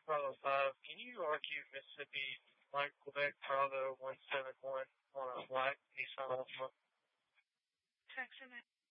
Bravo 5, can you argue Mississippi Mike Quebec Bravo 171 on a black Nissan Altima? Texting it.